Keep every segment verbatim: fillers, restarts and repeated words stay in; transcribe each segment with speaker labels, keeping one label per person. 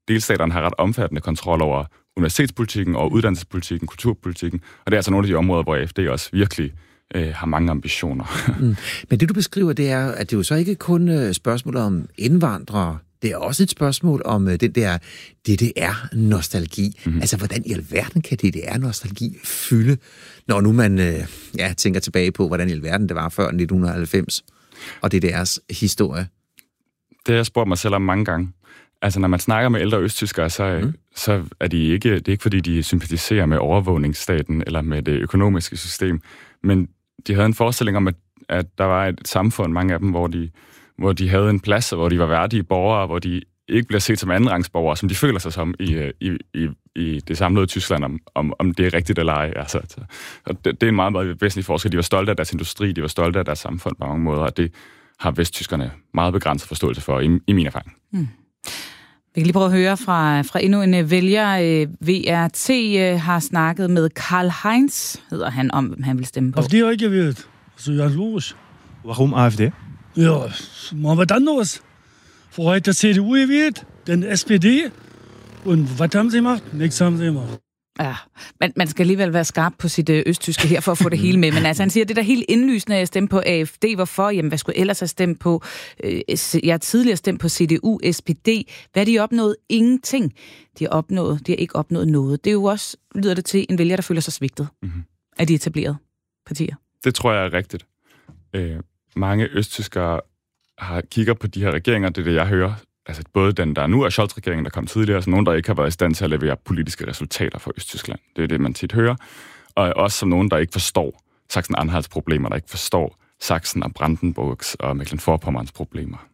Speaker 1: delstaterne har ret omfattende kontrol over universitetspolitikken, over uddannelsespolitikken, kulturpolitikken, og det er altså nogle af de områder, hvor A F D også virkelig øh, har mange ambitioner.
Speaker 2: mm. Men det, du beskriver, det er, at det jo så ikke kun er spørgsmål om indvandrere, det er også et spørgsmål om den der D D R-nostalgi. Mm-hmm. Altså, hvordan i alverden kan D D R-nostalgi fylde, når nu man øh, ja, tænker tilbage på, hvordan i alverden det var før nitten halvfems, og D D R's historie?
Speaker 1: Det har jeg spurgt mig selv om mange gange. Altså, når man snakker med ældre østtyskere, så, mm. så er de ikke, det er ikke fordi, de sympatiserer med overvågningsstaten eller med det økonomiske system, men de havde en forestilling om, at, at der var et samfund, mange af dem, hvor de hvor de havde en plads, hvor de var værdige borgere, hvor de ikke bliver set som andenrangsborgere, som de føler sig som i, i, i, i det samlede Tyskland, om, om, om det er rigtigt eller ej. Altså, det, det er en meget, meget væsentlig forskel. De var stolte af deres industri, de var stolte af deres samfund på mange måder, og det har vesttyskerne meget begrænset forståelse for, i, i min erfaring. Mm.
Speaker 3: Vi kan lige prøve at høre fra, fra endnu en vælger. V R T har snakket med Karl Heinz, hedder han, om hvem han vil stemme på.
Speaker 4: A F D har ikke gewählt. Så ja, logisch.
Speaker 5: Warum A F D?
Speaker 4: Ja, mal was anderes. Vorher hat der C D U gewählt, dann S P D. Und was haben sie gemacht? Nichts haben sie gemacht.
Speaker 3: Ja, man, man skal alligevel være skarp på sit øh, østtyske her for at få det hele med. Men altså, han siger, det der helt indlysende, at jeg stemte på A F D. Hvorfor? Jamen, hvad skulle jeg ellers have stemt på? Øh, jeg har tidligere stemt på C D U, S P D. Hvad har de opnået? Ingenting. De har, opnået, de har ikke opnået noget. Det er jo også, lyder det til, en vælger, der føler sig svigtet mm-hmm. af de etablerede partier.
Speaker 1: Det tror jeg er rigtigt. Øh, mange østtyskere har kigger på de her regeringer, det er det, jeg hører. Altså både den, der er nu er Scholz-regeringen, der kom tidligere, så nogen, der ikke har været i stand til at levere politiske resultater for Østtyskland. Det er det, man tit hører. Og også som nogen, der ikke forstår Sachsen-Anhalts problemer, der ikke forstår Sachsen og Brandenburgs og Mecklenburg-Vorpommerns problemer.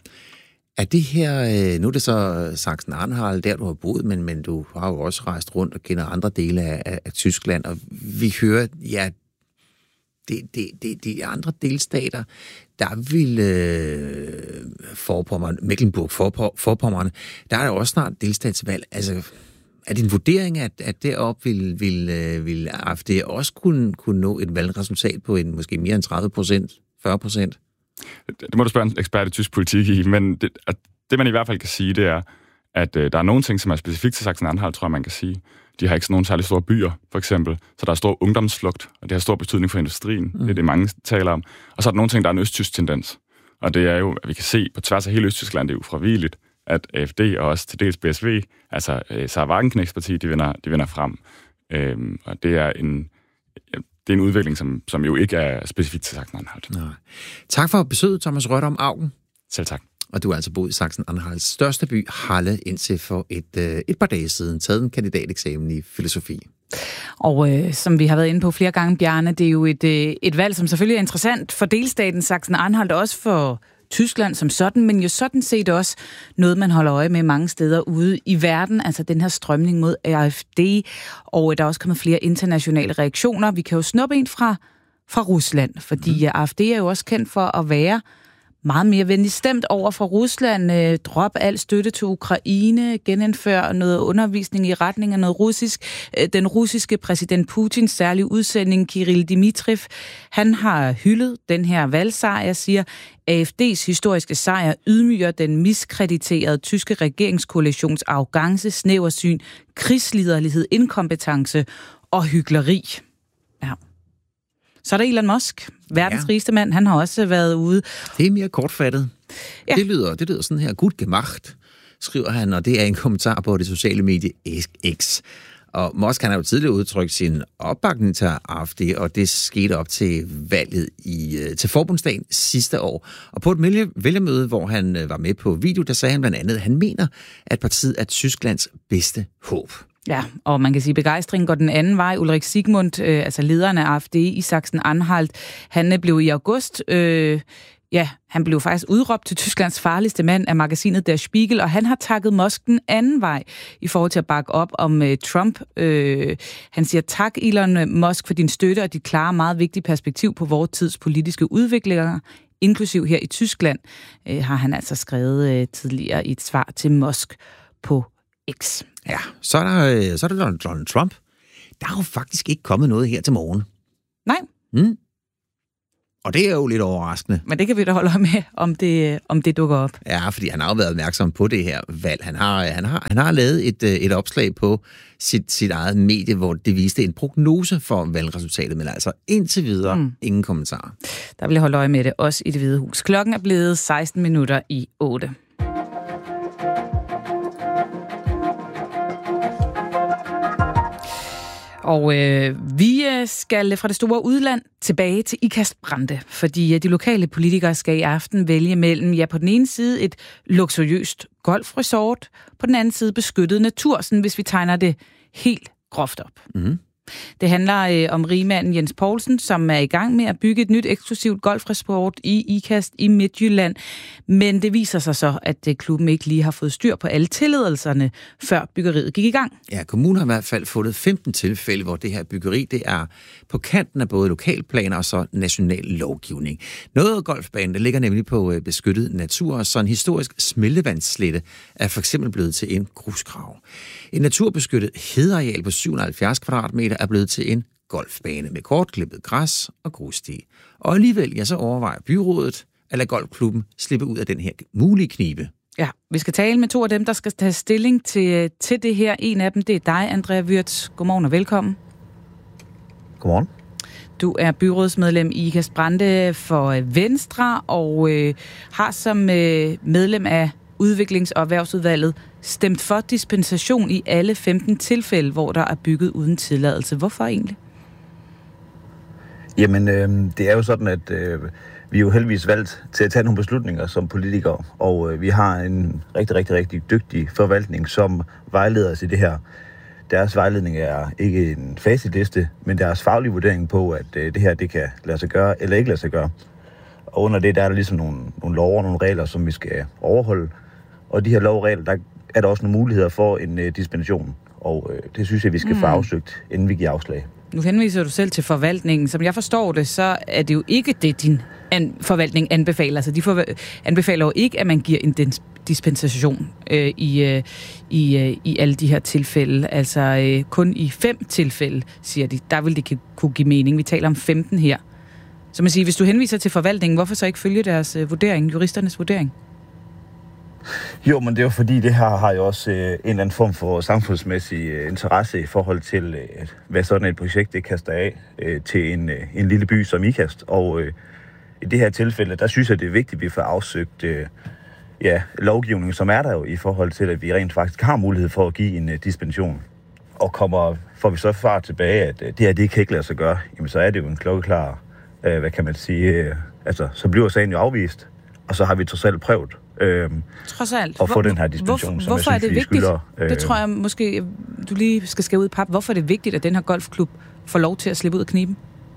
Speaker 2: Er det her, nu er det så Sachsen-Anhalt, der du har boet, men, men du har jo også rejst rundt og kender andre dele af, af, af Tyskland, og vi hører, ja, det, det, det, de andre delstater, der vil øh, Forpommern, Mecklenburg-Vorpommern, der er jo også snart delstatsvalg. Altså, er det en vurdering, at, at deroppe vil, vil, vil A F D også kunne, kunne nå et valgresultat på en, måske mere end tredive procent, fyrre procent?
Speaker 1: Det må du spørge en ekspert i tysk politik i, men det, det man i hvert fald kan sige, det er, at øh, der er nogle ting, som er specifikt til Sachsen-Anhalt, tror jeg, man kan sige. De har ikke sådan nogle særlig store byer, for eksempel. Så der er stor ungdomsflugt, og det har stor betydning for industrien. Mm. Det er det, mange taler om. Og så er der nogle ting, der er en østtysk tendens. Og det er jo, at vi kan se på tværs af hele Østtyskland, det er ufravigeligt, at A F D og også til dels B S V, altså øh, Sarah Wagenknechts parti, de vinder, de vinder frem. Øhm, og det er en... Det er en udvikling, som, som jo ikke er specifikt til Sachsen-Anhalt.
Speaker 2: Nej. Tak for besøget, Thomas Rørdam Augen.
Speaker 1: Selv tak.
Speaker 2: Og du har altså boet i Sachsen-Anhalts største by, Halle, indtil for et, øh, et par dage siden, taget en kandidateksamen i filosofi.
Speaker 3: Og øh, som vi har været inde på flere gange, Bjarne, det er jo et, øh, et valg, som selvfølgelig er interessant for delstaten Sachsen-Anhalt, også for Tyskland som sådan, men jo sådan set også noget, man holder øje med mange steder ude i verden, altså den her strømning mod A F D, og der er også kommet flere internationale reaktioner. Vi kan jo snuppe en fra, fra Rusland, fordi mm. A F D er jo også kendt for at være meget mere venligt stemt over for Rusland, øh, drop al støtte til Ukraine, genindfør noget undervisning i retning af noget russisk. Øh, den russiske præsident Putins særlige udsending, Kirill Dmitrijev, han har hyldet den her valgsejr, siger, A F D's historiske sejr ydmyger den miskrediterede tyske regeringskoalitions arrogance, snæversyn, krigsliderlighed, inkompetence og hykleri. Ja. Så er der Elon Musk, verdens ja. rigeste mand. Han har også været ude.
Speaker 2: Det er mere kortfattet. Ja. Det, lyder, det lyder sådan her, gut gemacht, skriver han, og det er en kommentar på det sociale medie X. Og Musk, han har jo tidligere udtrykt sin opbakning til A F D, og det skete op til valget i, til forbundsdagen sidste år. Og på et vælgermøde, hvor han var med på video, der sagde han blandt andet, at han mener, at partiet er Tysklands bedste håb.
Speaker 3: Ja, og man kan sige, at begejstringen går den anden vej. Ulrik Sigmund, øh, altså lederen af A F D i Sachsen-Anhalt, han blev i august, øh, ja, han blev faktisk udråbt til Tysklands farligste mand af magasinet Der Spiegel, og han har takket Musk den anden vej i forhold til at bakke op om øh, Trump. Øh, han siger, tak Elon Musk for din støtte og dit klare, meget vigtige perspektiv på vores tids politiske udviklinger, inklusiv her i Tyskland, øh, har han altså skrevet øh, tidligere i et svar til Musk på X.
Speaker 2: Ja, så er der, så er der Donald Trump. Der er jo faktisk ikke kommet noget her til morgen.
Speaker 3: Nej.
Speaker 2: Mm. Og det er jo lidt overraskende.
Speaker 3: Men det kan vi da holde med, om det, om det dukker op.
Speaker 2: Ja, fordi han har jo været opmærksom på det her valg. Han har, han har, han har lavet et, et opslag på sit, sit eget medie, hvor det viste en prognose for valgresultatet, men altså indtil videre mm. ingen kommentarer.
Speaker 3: Der vil jeg holde øje med det, også i Det Hvide Hus. Klokken er blevet seksten minutter i otte. Og øh, vi skal fra det store udland tilbage til Ikast-Brande, fordi de lokale politikere skal i aften vælge mellem, ja, på den ene side et luksuriøst golfresort, på den anden side beskyttet natur, sådan hvis vi tegner det helt groft op. Mm. Det handler øh, om rigmanden Jens Poulsen, som er i gang med at bygge et nyt eksklusivt golfresort i Ikast i Midtjylland. Men det viser sig så, at øh, klubben ikke lige har fået styr på alle tilladelserne, før byggeriet gik i gang.
Speaker 2: Ja, kommunen har i hvert fald fundet femten tilfælde, hvor det her byggeri det er på kanten af både lokalplaner og så national lovgivning. Noget af golfbanen det ligger nemlig på øh, beskyttet natur, og så en historisk smeltevandsslette er for eksempel blevet til en grusgrav. En naturbeskyttet hedeareal på syv hundrede og halvfjerds kvadratmeter er blevet til en golfbane med kortklippet græs og grussti. Og alligevel, ja, så overvejer byrådet at lade golfklubben slippe ud af den her mulige knibe.
Speaker 3: Ja, vi skal tale med to af dem, der skal tage stilling til, til det her. En af dem, det er dig, Andrea Würtz. Godmorgen og velkommen.
Speaker 5: Godmorgen.
Speaker 3: Du er byrådsmedlem i Ikast-Brande for Venstre og øh, har som øh, medlem af Udviklings- og Erhvervsudvalget stemt for dispensation i alle femten tilfælde, hvor der er bygget uden tilladelse. Hvorfor egentlig?
Speaker 5: Jamen, øh, det er jo sådan, at øh, vi er jo heldigvis valgt til at tage nogle beslutninger som politikere, og øh, vi har en rigtig, rigtig, rigtig dygtig forvaltning, som vejleder os i det her. Deres vejledning er ikke en facitliste, men deres faglige vurdering på, at øh, det her det kan lade sig gøre eller ikke lade sig gøre. Og under det, der er der ligesom nogle, nogle lov og nogle regler, som vi skal overholde. Og de her lov og regler, der er der også nogle muligheder for en øh, dispensation. Og øh, det synes jeg, vi skal mm. få afsøgt, inden vi giver afslag. Nu
Speaker 3: henviser du selv til forvaltningen. Som jeg forstår det, så er det jo ikke det, din an- forvaltning anbefaler. Altså, de for- anbefaler jo ikke, at man giver en dis- dispensation øh, i, øh, i, øh, i alle de her tilfælde. Altså, øh, kun i fem tilfælde, siger de. Der vil det kunne give mening. Vi taler om femten her. Så man siger, hvis du henviser til forvaltningen, hvorfor så ikke følge deres øh, vurdering, juristernes vurdering?
Speaker 5: Jo, men det er jo fordi, det her har jo også øh, en eller anden form for samfundsmæssig øh, interesse i forhold til, øh, hvad sådan et projekt det kaster af øh, til en, øh, en lille by som Ikast. Og øh, i det her tilfælde, der synes jeg, det er vigtigt, at vi får afsøgt øh, ja, lovgivningen, som er der jo i forhold til, at vi rent faktisk har mulighed for at give en øh, dispensation. Og kommer, får vi så far tilbage, at øh, det her, det kan ikke lade sig gøre, jamen så er det jo en klokkeklar, øh, hvad kan man sige, øh, altså så bliver sagen jo afvist, og så har vi trods alt prøvet. Øhm,
Speaker 3: Trods alt.
Speaker 5: Og få den her dispensation,
Speaker 3: hvor,
Speaker 5: som
Speaker 3: hvorfor
Speaker 5: jeg synes,
Speaker 3: er det
Speaker 5: vi
Speaker 3: vigtigt?
Speaker 5: skylder. Øh,
Speaker 3: det tror jeg måske, du lige skal skære ud i pap. Hvorfor er det vigtigt, at den her golfklub får lov til at slippe ud af kniben?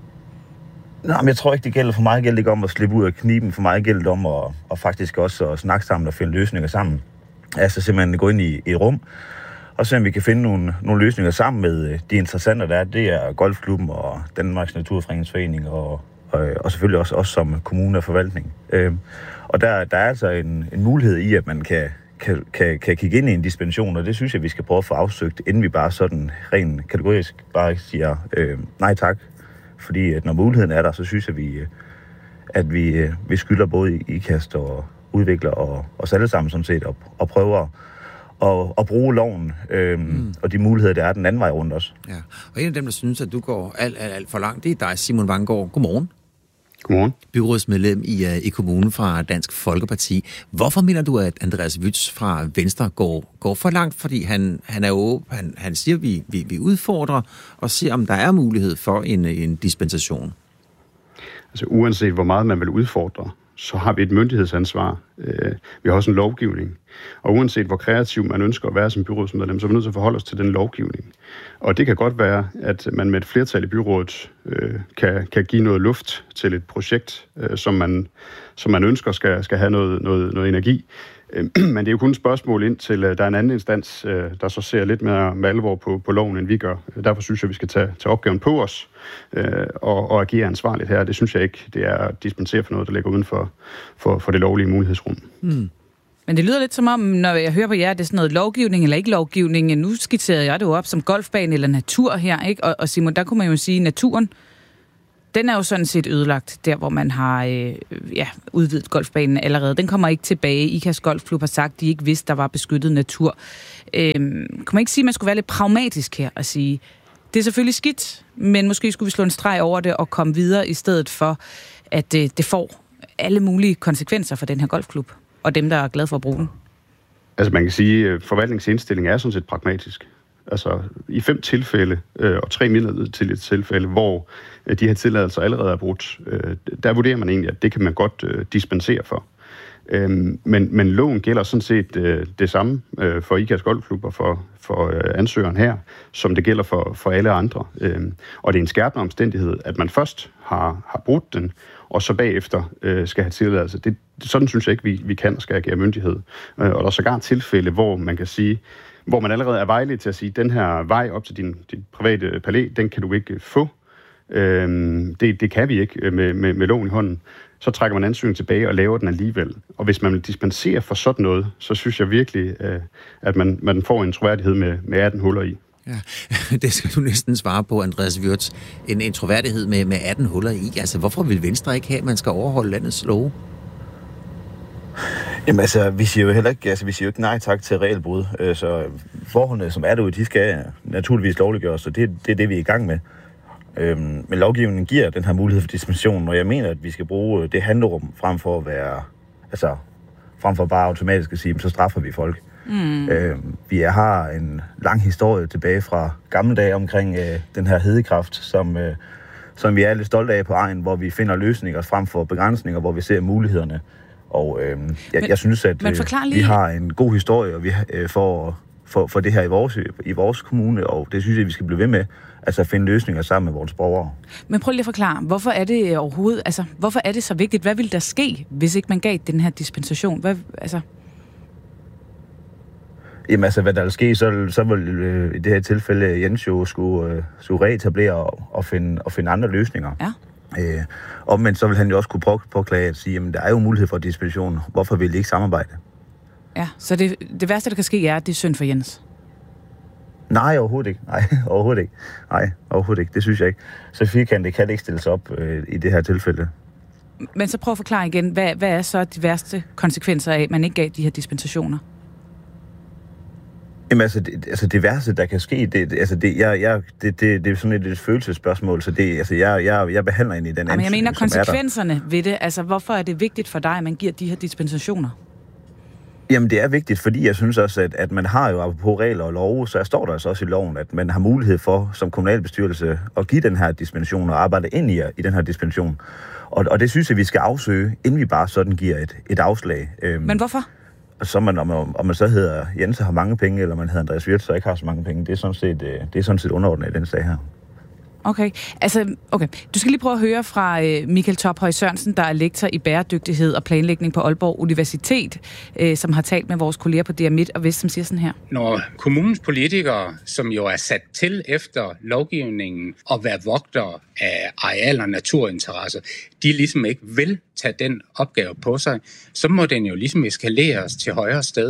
Speaker 5: Nej, men jeg tror ikke, det gælder for mig gælder ikke om at slippe ud af kniben. For mig gælder det om at, og faktisk også at snakke sammen og finde løsninger sammen. Altså simpelthen gå ind i et rum, og se om vi kan finde nogle, nogle løsninger sammen med de interessante, der er. Det er golfklubben og Danmarks Naturfredningsforening og, og, og selvfølgelig også os som kommune og forvaltning. Øhm, Og der, der er altså en, en mulighed i, at man kan, kan, kan, kan kigge ind i en dispensation, og det synes jeg, vi skal prøve at få afsøgt, inden vi bare sådan rent kategorisk bare siger øh, nej tak. Fordi at når muligheden er der, så synes jeg, vi, at vi, vi skylder både Ikast og udvikler og os alle sammen sådan set, og, og prøver at, at bruge loven øh, mm. og de muligheder, der er den anden vej rundt også.
Speaker 2: Ja. Og en af dem, der synes, at du går alt, alt, alt for langt, det er dig, Simon Vanggaard. Godmorgen.
Speaker 6: Godmorgen.
Speaker 2: Byrådsmedlem i, uh, i kommunen fra Dansk Folkeparti. Hvorfor mener du, at Andreas Würtz fra Venstre går, går for langt? Fordi han, han er jo, han, han siger, at vi, vi, vi udfordrer og ser, om der er mulighed for en, en dispensation.
Speaker 6: Altså uanset hvor meget man vil udfordre, så har vi et myndighedsansvar. Vi har også en lovgivning. Og uanset hvor kreativ man ønsker at være som byrådsmedlem, så er vi nødt til at forholde os til den lovgivning. Og det kan godt være, at man med et flertal i byrådet øh, kan, kan give noget luft til et projekt, øh, som, man, som man ønsker skal, skal have noget, noget, noget energi. Men det er jo kun et spørgsmål ind til, der er en anden instans, der så ser lidt mere med alvor på, på loven, end vi gør. Derfor synes jeg, vi skal tage, tage opgaven på os øh, og, og agere ansvarligt her. Det synes jeg ikke, det er at dispensere for noget, der ligger uden for, for, for det lovlige mulighedsrum.
Speaker 3: Mm. Men det lyder lidt som om, når jeg hører på jer, det er sådan noget lovgivning eller ikke lovgivning. Nu skitserede jeg det jo op som golfbane eller natur her, ikke? Og, og Simon, der kunne man jo sige, at naturen, den er jo sådan set ødelagt, der hvor man har øh, ja, udvidet golfbanen allerede. Den kommer ikke tilbage. Ikast Golfklub har sagt, at de ikke vidste, der var beskyttet natur. Øh, kan man ikke sige, at man skulle være lidt pragmatisk her og sige, det er selvfølgelig skidt, men måske skulle vi slå en streg over det og komme videre i stedet for, at øh, det får alle mulige konsekvenser for den her golfklub og dem, der er glade for at bruge den. Altså
Speaker 6: man kan sige, at forvaltningsindstilling er sådan set pragmatisk. Altså i fem tilfælde øh, og tre midlertidige tilfælde, hvor øh, de her tilladelser allerede er brudt, øh, der vurderer man egentlig, at det kan man godt øh, dispensere for. Øh, men, men loven gælder sådan set øh, det samme øh, for Ikast Golfklub og for, for øh, ansøgeren her, som det gælder for, for alle andre. Øh, og det er en skærpende omstændighed, at man først har, har brudt den, og så bagefter øh, skal have tilladelse. Det, sådan synes jeg ikke, vi, vi kan og skal agere myndighed. Øh, og der er sågar tilfælde, hvor man kan sige, hvor man allerede er vejledt til at sige, den her vej op til din, din private palæ, den kan du ikke få. Øhm, det, det kan vi ikke med, med, med loven i hånden. Så trækker man ansøgningen tilbage og laver den alligevel. Og hvis man vil dispensere for sådan noget, så synes jeg virkelig, øh, at man, man får en troværdighed med, med atten huller i.
Speaker 2: Ja, det skal du næsten svare på, Andreas Würtz. En, en troværdighed med, med atten huller i. Altså, hvorfor vil Venstre ikke have, at man skal overholde landets love?
Speaker 5: Jamen altså, vi siger jo heller ikke, altså, vi siger jo ikke nej tak til regelbrud. Så forholdene, som er derude, de skal naturligvis lovliggøres, så det, det er det, vi er i gang med. Øhm, men lovgivningen giver den her mulighed for dispensation, og jeg mener, at vi skal bruge det handlerum frem for at være, altså frem for bare automatisk at sige, så straffer vi folk. Mm. Øhm, vi har en lang historie tilbage fra gamle dage omkring øh, den her hedekraft, som, øh, som vi er lidt stolte af på egen, hvor vi finder løsninger frem for begrænsninger, hvor vi ser mulighederne. Og øh, jeg,
Speaker 3: men,
Speaker 5: jeg synes, at øh, lige... vi har en god historie og vi, øh, for, for, for det her i vores, i vores kommune, og det synes jeg, vi skal blive ved med, altså at finde løsninger sammen med vores borgere.
Speaker 3: Men prøv lige at forklare, hvorfor er det overhovedet, altså hvorfor er det så vigtigt? Hvad ville der ske, hvis ikke man gav den her dispensation? Hvad, altså...
Speaker 5: Jamen altså, hvad der vil ske, så, så vil øh, i det her tilfælde Jens jo skulle, øh, skulle reetablere og, og, finde, og finde andre løsninger.
Speaker 3: Ja.
Speaker 5: Øh, og men så vil han jo også kunne på, påklage at sige, at der er jo mulighed for dispensation. Hvorfor vil de ikke samarbejde?
Speaker 3: Ja, så det, det værste, der kan ske, er, at det er synd for Jens.
Speaker 5: Nej, overhovedet ikke. Nej, overhovedet ikke. Nej, overhovedet ikke. Det synes jeg ikke. Så firkantet kan det ikke stilles op øh, i det her tilfælde.
Speaker 3: Men så prøv at forklare igen, hvad, hvad er så de værste konsekvenser af, at man ikke gav de her dispensationer?
Speaker 5: Jamen altså det, altså det værste, der kan ske, det, altså det, jeg, jeg, det, det, det er sådan et, et følelsesspørgsmål, så det, altså jeg, jeg, jeg behandler ind i den ansøgning,
Speaker 3: men jeg mener konsekvenserne ved det. Altså hvorfor er det vigtigt for dig, at man giver de her dispensationer?
Speaker 5: Jamen det er vigtigt, fordi jeg synes også, at, at man har jo apropos regler og love, så står der altså også i loven, at man har mulighed for som kommunalbestyrelse at give den her dispensation og arbejde ind i, i den her dispensation. Og, og det synes jeg, vi skal afsøge, inden vi bare sådan giver et, et afslag.
Speaker 3: Men hvorfor?
Speaker 5: Så man, om, om man så hedder Jens og har mange penge, eller man hedder Andreas Würtz og ikke har så mange penge, det er sådan set, det er sådan set underordnet i den sag her.
Speaker 3: Okay, altså, okay. Du skal lige prøve at høre fra øh, Michael Tophøj Sørensen, der er lektor i bæredygtighed og planlægning på Aalborg Universitet, øh, som har talt med vores kolleger på D R Midt og Vest, som siger sådan her.
Speaker 7: Når kommunens politikere, som jo er sat til efter lovgivningen at være vogtere af areal- og naturinteresser, de ligesom ikke vil tage den opgave på sig, så må den jo ligesom eskaleres til højere sted.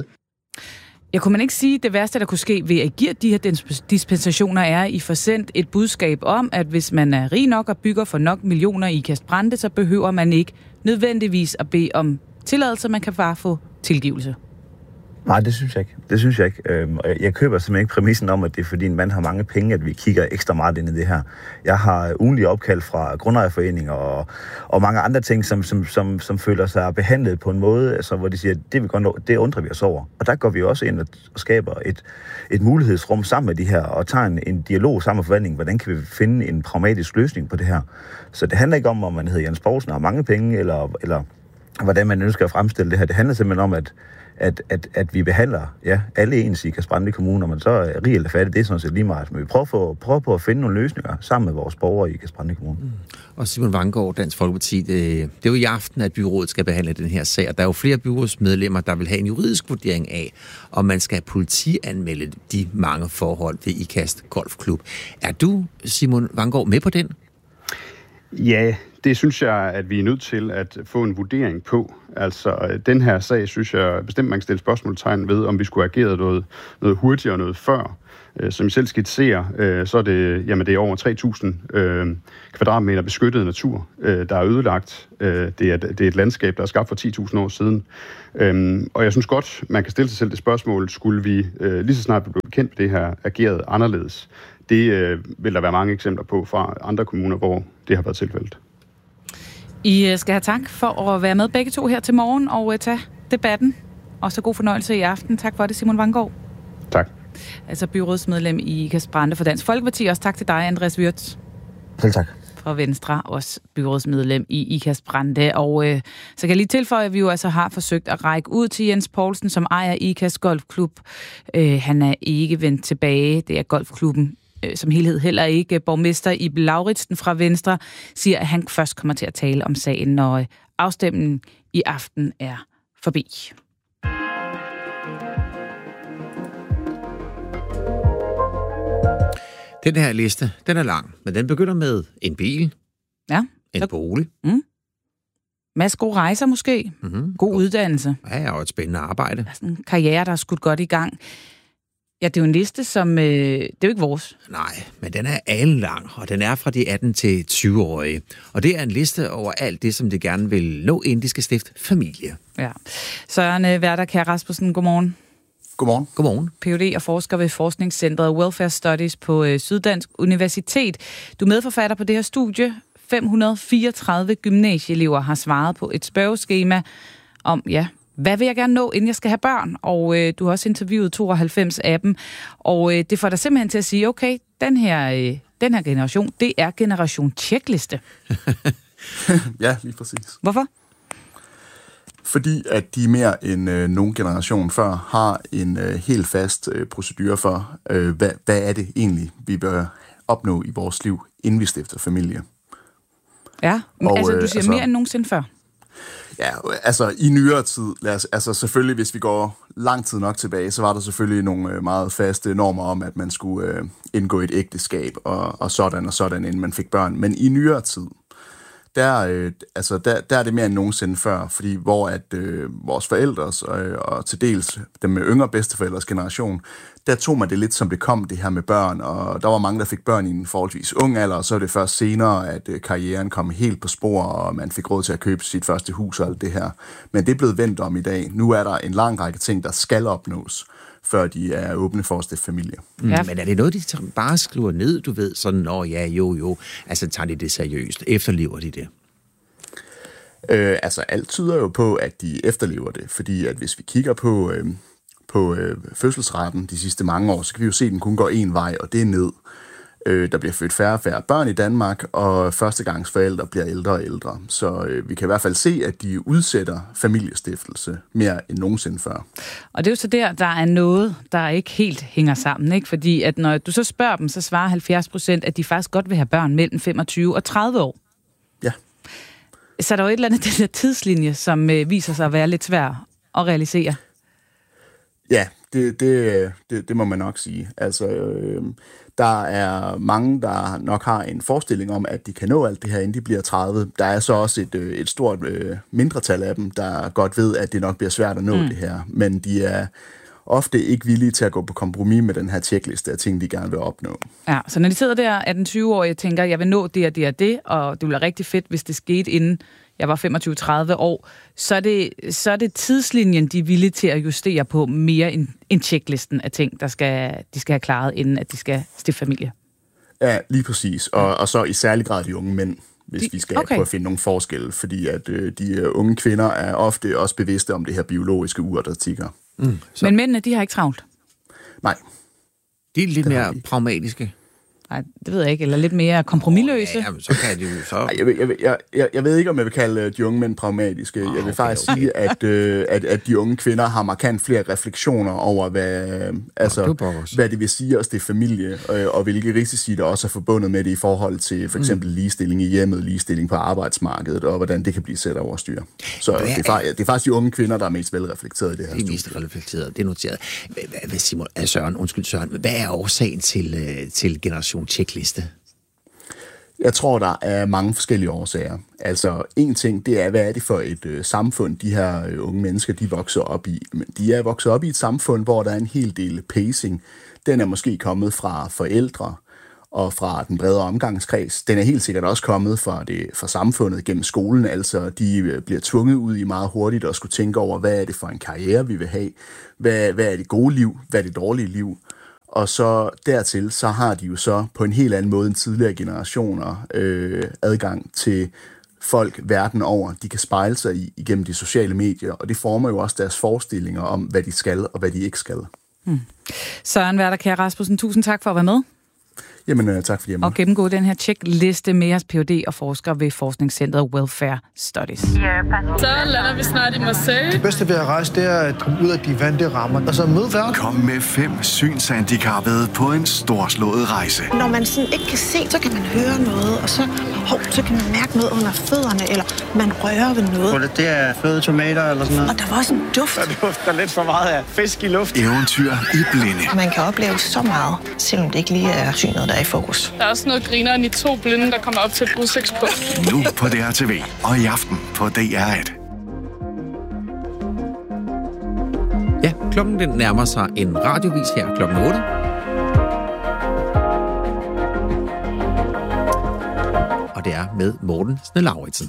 Speaker 3: Jeg kunne man ikke sige, at det værste, der kunne ske ved at give de her dispensationer, er, at I får sendt et budskab om, at hvis man er rig nok og bygger for nok millioner i Ikast Brande, så behøver man ikke nødvendigvis at bede om tilladelse, man kan bare få tilgivelse.
Speaker 5: Nej, det synes jeg ikke. Det synes jeg ikke. Øhm, jeg køber simpelthen ikke præmissen om, at det er fordi en mand har mange penge, at vi kigger ekstra meget ind i det her. Jeg har ugenlige opkald fra grundejerforeninger og, og mange andre ting, som, som, som, som føler sig behandlet på en måde, altså, hvor de siger, det, vi godt, det undrer vi os over. Og der går vi også ind og skaber et, et mulighedsrum sammen med de her, og tager en, en dialog sammen med forvaltningen. Hvordan kan vi finde en pragmatisk løsning på det her? Så det handler ikke om, om man hedder Jens Poulsen og har mange penge, eller, eller hvordan man ønsker at fremstille det her. Det handler simpelthen om, at At, at, at vi behandler ja, alle ens i Ikast Brande Kommune, og man så er rig eller fattig, det er sådan set lige meget. Men vi prøver, for, prøver på at finde nogle løsninger sammen med vores borgere i Ikast Brande Kommune. Mm.
Speaker 2: Og Simon Vangaard, Dansk Folkeparti, det, det er jo i aften, at byrådet skal behandle den her sag, og der er jo flere byrådsmedlemmer, der vil have en juridisk vurdering af, om man skal politianmelde de mange forhold ved Ikast Golfklub. Er du, Simon Vangaard, med på den?
Speaker 6: Ja, det synes jeg, at vi er nødt til at få en vurdering på. Altså, den her sag, synes jeg bestemt, man kan stille spørgsmålstegn ved, om vi skulle have ageret noget, noget hurtigere, noget før. Som I selv skitserer, så er det, jamen, det er over tre tusind øh, kvadratmeter beskyttet natur, øh, der er ødelagt. Øh, det, er, det er et landskab, der er skabt for ti tusind år siden. Øhm, og jeg synes godt, man kan stille sig selv det spørgsmål, skulle vi øh, lige så snart vi blev bekendt med det her, ageret anderledes? Det øh, vil der være mange eksempler på fra andre kommuner, hvor det har været tilfældet.
Speaker 3: I skal have tak for at være med begge to her til morgen og tage debatten. Og så god fornøjelse i aften. Tak for det, Simon Vanggaard.
Speaker 6: Tak.
Speaker 3: Altså byrådsmedlem i Ikast-Brande for Dansk Folkeparti. Også tak til dig, Andreas Wirtz.
Speaker 5: Selv tak.
Speaker 3: Fra Venstre, også byrådsmedlem i Ikast-Brande. Og øh, så kan jeg lige tilføje, at vi jo altså har forsøgt at række ud til Jens Poulsen, som ejer Ikast Golfklub. Øh, han er ikke vendt tilbage. Det er golfklubben øh, som helhed heller ikke. Borgmester Iben Lauritsen fra Venstre siger, at han først kommer til at tale om sagen, når øh, afstemningen i aften er forbi.
Speaker 2: Den her liste, den er lang, men den begynder med en bil,
Speaker 3: ja,
Speaker 2: en
Speaker 3: så...
Speaker 2: bolig.
Speaker 3: Mm. Masse gode rejser måske.
Speaker 2: Mm-hmm.
Speaker 3: God uddannelse.
Speaker 2: Ja, og et spændende arbejde.
Speaker 3: Der er sådan en karriere, der er skudt godt i gang. Ja, det er jo en liste, som... Øh, det er jo ikke vores.
Speaker 2: Nej, men den er alenlang, og den er fra de atten til tyve-årige. Og det er en liste over alt det, som de gerne vil nå, inden de skal stifte familie.
Speaker 3: Ja. Søren øh, Hverdag Rasmussen, godmorgen.
Speaker 8: Godmorgen.
Speaker 2: Godmorgen.
Speaker 3: P H D og forsker ved Forskningscentret Welfare Studies på øh, Syddansk Universitet. Du er medforfatter på det her studie. fem hundrede og fireogtredive gymnasieelever har svaret på et spørgeskema om, ja, hvad vil jeg gerne nå, inden jeg skal have børn? Og øh, du har også interviewet tooghalvfems af dem. Og øh, det får dig simpelthen til at sige, okay, den her, øh, den her generation, det er generation checkliste.
Speaker 8: Ja, lige præcis.
Speaker 3: Hvorfor?
Speaker 8: Fordi at de mere end øh, nogen generation før har en øh, helt fast øh, procedure for, øh, hvad, hvad er det egentlig, vi bør opnå i vores liv, inden vi stifter familie.
Speaker 3: Ja, men
Speaker 8: og,
Speaker 3: altså du
Speaker 8: øh,
Speaker 3: siger
Speaker 8: altså,
Speaker 3: mere end nogensinde før.
Speaker 8: Ja, altså i nyere tid, lad os, altså selvfølgelig hvis vi går lang tid nok tilbage, så var der selvfølgelig nogle øh, meget faste normer om, at man skulle øh, indgå et ægteskab og, og sådan og sådan, inden man fik børn. Men i nyere tid, Der, øh, altså, der, der er det mere end nogensinde før, fordi hvor at øh, vores forældres øh, og til dels dem med yngre bedsteforældres generation, der tog man det lidt som det kom, det her med børn, og der var mange, der fik børn i en forholdsvis ung alder, og så er det først senere, at øh, karrieren kom helt på spor, og man fik råd til at købe sit første hus og alt det her. Men det er blevet vendt om i dag. Nu er der en lang række ting, der skal opnås, før de er åbne for at stifte familie.
Speaker 2: Mm, ja. Men er det noget, de bare skriver ned, du ved, sådan, nå ja, jo, jo, altså tager de det seriøst, efterlever de det?
Speaker 8: Øh, altså alt tyder jo på, at de efterlever det, fordi at hvis vi kigger på, øh, på øh, fødselsraten de sidste mange år, så kan vi jo se, at den kun går en vej, og det er ned. Øh, der bliver født færre og færre børn i Danmark, og førstegangsforældre bliver ældre og ældre. Så øh, vi kan i hvert fald se, at de udsætter familiestiftelse mere end nogensinde før.
Speaker 3: Og det er jo så der, der er noget, der ikke helt hænger sammen, ikke? Fordi at når du så spørger dem, så svarer halvfjerds procent, at de faktisk godt vil have børn mellem femogtyve og tredive år.
Speaker 8: Ja.
Speaker 3: Så er der jo et eller andet den der tidslinje, som øh, viser sig at være lidt svær at realisere.
Speaker 8: Ja, det, det, det, det må man nok sige. Altså, øh, der er mange, der nok har en forestilling om, at de kan nå alt det her, inden de bliver tredive. Der er så også et, et stort øh, mindretal af dem, der godt ved, at det nok bliver svært at nå mm. det her. Men de er ofte ikke villige til at gå på kompromis med den her checkliste af ting, de gerne vil opnå. Ja,
Speaker 3: så når de sidder der atten-tyve-årige og tænker, jeg vil nå det og det og det, og det ville være rigtig fedt, hvis det skete inden jeg var femogtyve til tredive år, så er, det, så er det tidslinjen, de er villige til at justere på mere end, end checklisten af ting, der skal, de skal have klaret, inden at de skal stifte familie.
Speaker 8: Ja, lige præcis. Og, og så i særlig grad de unge mænd, hvis de, vi skal okay. prøve at finde nogle forskelle, fordi at øh, de unge kvinder er ofte også bevidste om det her biologiske ur, der tikker.
Speaker 3: Mm, Men mændene, de har ikke travlt?
Speaker 8: Nej.
Speaker 2: De er lidt mere pragmatiske.
Speaker 3: Nej, det ved jeg ikke. Eller lidt mere kompromisløse.
Speaker 2: Oh, ja, så kan de jo så...
Speaker 8: Ej, jeg, jeg, jeg, jeg, jeg ved ikke, om jeg vil kalde de unge mænd pragmatiske. Oh, jeg vil okay, faktisk okay. sige, at, øh, at, at de unge kvinder har markant flere refleksioner over, hvad, altså, oh, hvad det vil sige at stifte familie, øh, og hvilke risici der også er forbundet med det i forhold til for eksempel mm. ligestilling i hjemmet, ligestilling på arbejdsmarkedet, og hvordan det kan blive sat over styr. Så det er, faktisk, det er faktisk de unge kvinder, der er mest velreflekteret i det her.
Speaker 2: Det er mest reflekteret, det er noteret. Hvad, Simon, Søren, undskyld Søren, hvad er årsagen til, til generation checkliste?
Speaker 8: Jeg tror, der er mange forskellige årsager. Altså, en ting, det er, hvad er det for et øh, samfund, de her øh, unge mennesker, de vokser op i. Men de er vokset op i et samfund, hvor der er en hel del pacing. Den er måske kommet fra forældre og fra den bredere omgangskreds. Den er helt sikkert også kommet fra, det, fra samfundet gennem skolen. Altså, de øh, bliver tvunget ud i meget hurtigt og skulle tænke over, hvad er det for en karriere, vi vil have? Hvad, hvad er det gode liv? Hvad er det dårlige liv? Og så dertil, så har de jo så på en helt anden måde end tidligere generationer øh, adgang til folk verden over. De kan spejle sig i igennem de sociale medier, og det former jo også deres forestillinger om, hvad de skal og hvad de ikke skal.
Speaker 3: Hmm. Søren Werder Kjær Rasmussen, tusind tak for at være med.
Speaker 8: Jamen, øh, tak fordi jeg er med.
Speaker 3: Og gennemgå den her checkliste med jeres P H D og forskere ved forskningscentret Welfare Studies.
Speaker 9: Så lander vi snart i Marseille.
Speaker 10: Det bedste ved at rejse, det er at komme ud af de vante rammer, og så møde verden.
Speaker 11: Kom med fem synshandicappede på en storslået rejse.
Speaker 12: Når man sådan ikke kan se, så kan man høre noget, og så, hov, så kan man mærke noget under fødderne, eller man rører ved noget.
Speaker 10: Det er fløde tomater eller sådan noget.
Speaker 12: Og der var også en duft.
Speaker 10: Der dufter lidt for meget af fisk i luft.
Speaker 11: Eventyr i blinde.
Speaker 12: Man kan opleve så meget, selvom det ikke lige er synet, der er i fokus.
Speaker 9: Der er også noget grineren i to blinde, der kommer op til et udsigtspunkt.
Speaker 11: Nu på D R T V, og i aften på D R et.
Speaker 2: Ja, klokken den nærmer sig en radiovis her klokken otte. Og det er med Morten Snell-Lauritsen.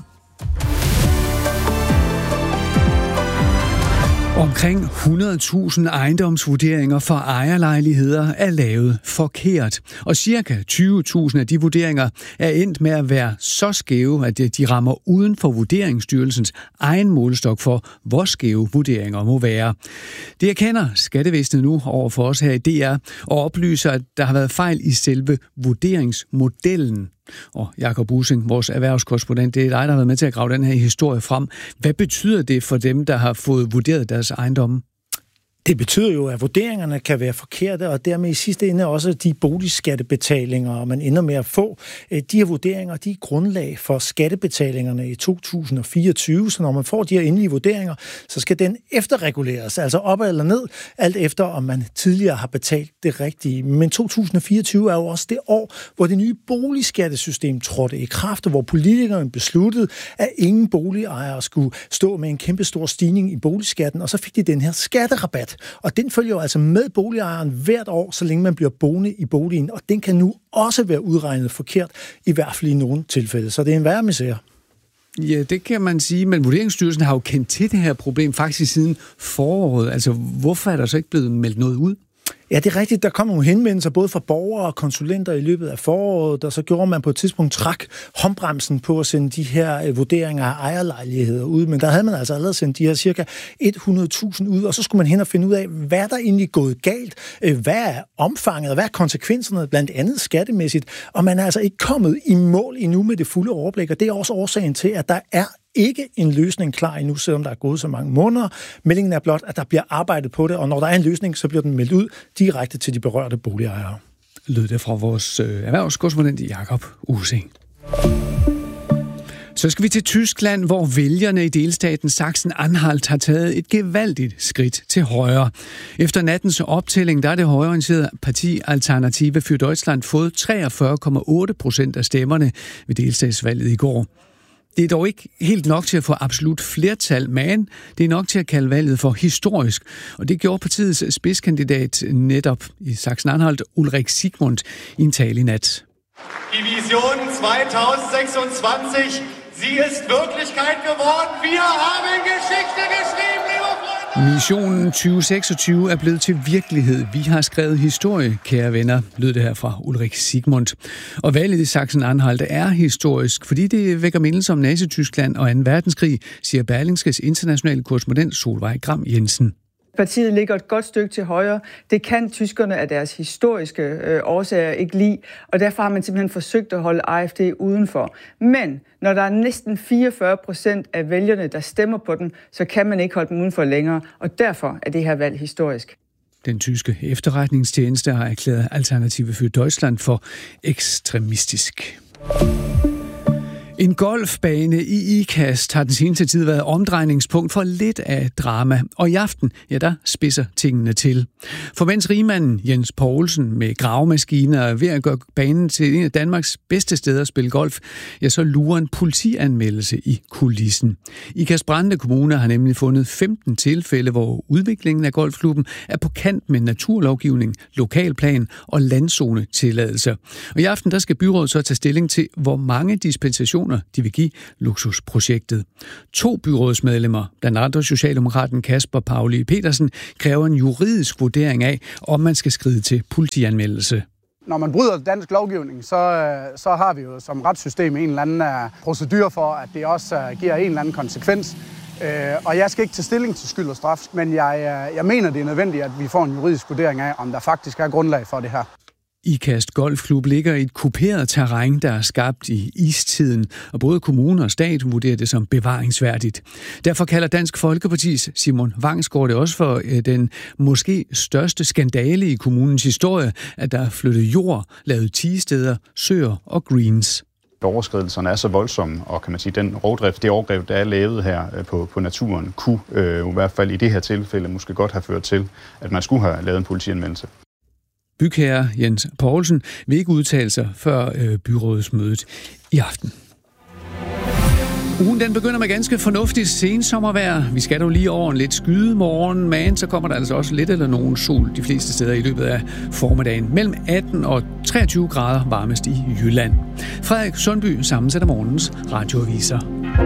Speaker 13: Omkring hundrede tusind ejendomsvurderinger for ejerlejligheder er lavet forkert, og cirka tyve tusind af de vurderinger er endt med at være så skæve, at de rammer uden for Vurderingsstyrelsens egen målestok for, hvor skæve vurderinger må være. Det erkender Skattevæsenet nu over for os her i D R og oplyser, at der har været fejl i selve vurderingsmodellen. Og Jakob Ussing, vores erhvervskorrespondent, det er dig, der har været med til at grave den her historie frem. Hvad betyder det for dem, der har fået vurderet deres ejendomme?
Speaker 14: Det betyder jo, at vurderingerne kan være forkerte, og dermed i sidste ende også de boligskattebetalinger, man ender med at få. De her vurderinger, de er grundlag for skattebetalingerne i to tusind og fireogtyve, så når man får de her endelige vurderinger, så skal den efterreguleres, altså op eller ned, alt efter om man tidligere har betalt det rigtige. Men to tusind og fireogtyve er jo også det år, hvor det nye boligskattesystem trådte i kraft, og hvor politikerne besluttede, at ingen boligejere skulle stå med en kæmpe stor stigning i boligskatten, og så fik de den her skatterabat. Og den følger jo altså med boligejeren hvert år, så længe man bliver boende i boligen, og den kan nu også være udregnet forkert, i hvert fald i nogle tilfælde. Så det er en værre misære.
Speaker 13: Ja, det kan man sige, men Vurderingsstyrelsen har jo kendt til det her problem faktisk siden foråret. Altså, hvorfor er der så ikke blevet meldt noget ud?
Speaker 14: Ja, det er rigtigt. Der kom nogle henvendelser både fra borgere og konsulenter i løbet af foråret, og så gjorde man på et tidspunkt træk håndbremsen på at sende de her vurderinger af ejerlejligheder ud. Men der havde man altså allerede sendt de her cirka hundrede tusind ud, og så skulle man hen og finde ud af, hvad der egentlig er gået galt, hvad er omfanget, og hvad er konsekvenserne, blandt andet skattemæssigt. Og man er altså ikke kommet i mål endnu med det fulde overblik, og det er også årsagen til, at der er ikke en løsning klar endnu, selvom der er gået så mange måneder. Meldingen er blot, at der bliver arbejdet på det, og når der er en løsning, så bliver den meldt ud direkte til de berørte boligejere.
Speaker 13: Lød det fra vores øh, erhvervskorrespondent Jakob Ussing. Så skal vi til Tyskland, hvor vælgerne i delstaten Sachsen-Anhalt har taget et gevaldigt skridt til højre. Efter nattens optælling, der er det højreorienterede parti Alternative für Deutschland fået treogfyrre komma otte procent af stemmerne ved delstatsvalget i går. Det er dog ikke helt nok til at få absolut flertal, men det er nok til at kalde valget for historisk. Og det gjorde partiets spidskandidat netop i Sachsen-Anhalt, Ulrich Siegmund, i en tale i nat.
Speaker 15: Die Vision zwanzig seksogtyve, sie ist Wirklichkeit geworden. Wir haben Geschichte geschrieben, liebe Freunde!
Speaker 13: Missionen tyve seksogtyve er blevet til virkelighed. Vi har skrevet historie, kære venner, lød det her fra Ulrich Siegmund. Og valget i Sachsen-Anhalt er historisk, fordi det vækker mindelser om Nazi-Tyskland og anden verdenskrig, siger Berlingskes internationale korrespondent Solveig Gram Jensen.
Speaker 16: Partiet ligger et godt stykke til højre. Det kan tyskerne af deres historiske øh, årsager ikke lide, og derfor har man simpelthen forsøgt at holde A F D udenfor. Men når der er næsten fireogfyrre procent af vælgerne, der stemmer på den, så kan man ikke holde dem udenfor længere, og derfor er det her valg historisk.
Speaker 13: Den tyske efterretningstjeneste har erklæret Alternative für Deutschland for ekstremistisk. En golfbane i Ikast har den seneste tid været omdrejningspunkt for lidt af drama, og i aften, ja, der spidser tingene til. For mens rigmanden Jens Poulsen med gravemaskiner er ved at gøre banen til en af Danmarks bedste steder at spille golf, ja, så lurer en politianmeldelse i kulissen. Ikast Brande Kommune har nemlig fundet femten tilfælde, hvor udviklingen af golfklubben er på kant med naturlovgivning, lokalplan og landzonetilladelser. Og i aften, der skal byrådet så tage stilling til, hvor mange dispensationer de vil give luksusprojektet. To byrådsmedlemmer, blandt andre socialdemokraten Kasper Pauli Petersen, kræver en juridisk vurdering af, om man skal skride til politianmeldelse.
Speaker 17: Når man bryder dansk lovgivning, så, så har vi jo som retssystem en eller anden procedure for, at det også giver en eller anden konsekvens. Og jeg skal ikke tage stilling til skyld og straf, men jeg, jeg mener, det er nødvendigt, at vi får en juridisk vurdering af, om der faktisk er grundlag for det her.
Speaker 13: Ikast Golfklub ligger i et kuperet terræn, der er skabt i istiden, og både kommune og stat vurderer det som bevaringsværdigt. Derfor kalder Dansk Folkepartis Simon Vangsgaard det også for den måske største skandale i kommunens historie, at der er flyttet jord, lavet tigesteder, søer og greens.
Speaker 6: Overskridelserne er så voldsomme, og kan man sige, den rovdrift, det overgreb, der er lavet her på, på naturen, kunne øh, i hvert fald i det her tilfælde måske godt have ført til, at man skulle have lavet en politianmeldelse.
Speaker 13: Bygherre Jens Poulsen vil ikke udtale sig før øh, byrådsmødet i aften. Ugen den begynder med ganske fornuftigt sensommervejr. Vi skal dog lige over en lidt skyde morgen, men så kommer der altså også lidt eller nogen sol de fleste steder i løbet af formiddagen. Mellem atten og treogtyve grader varmest i Jylland. Frederik Sundby sammensætter morgens radioaviser.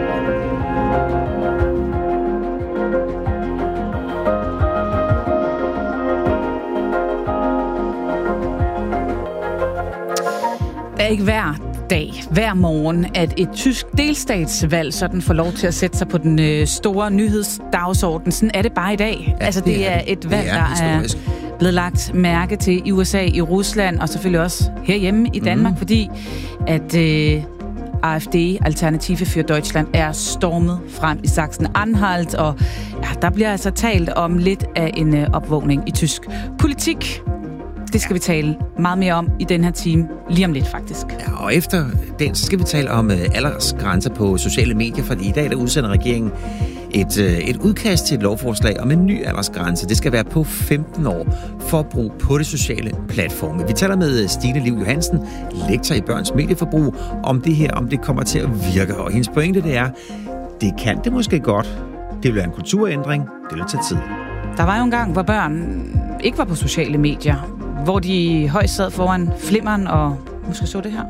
Speaker 3: Det er ikke hver dag, hver morgen, at et tysk delstatsvalg sådan får lov til at sætte sig på den øh, store nyhedsdagsorden. Sådan er det bare i dag. Ja, altså, det, det er et valg, der er blevet lagt mærke til i U S A, i Rusland og selvfølgelig også herhjemme i Danmark, mm. fordi at øh, A F D, Alternative für Deutschland, er stormet frem i Sachsen-Anhalt, og ja, der bliver altså talt om lidt af en øh, opvågning i tysk politik. Det skal vi tale meget mere om i den her time, lige om lidt faktisk.
Speaker 2: Ja, og efter den, så skal vi tale om uh, aldersgrænser på sociale medier, for i dag der udsender regeringen et, uh, et udkast til et lovforslag om en ny aldersgrænse. Det skal være på femten år for brug på det sociale platforme. Vi taler med Stine Liv Johansen, lektor i børns medieforbrug, om det her, om det kommer til at virke. Og hendes pointe det er, det kan det måske godt. Det vil være en kulturændring, det vil tage tid.
Speaker 3: Der var jo en gang, hvor børn ikke var på sociale medier, hvor de højst sad foran flimmeren og måske så det her.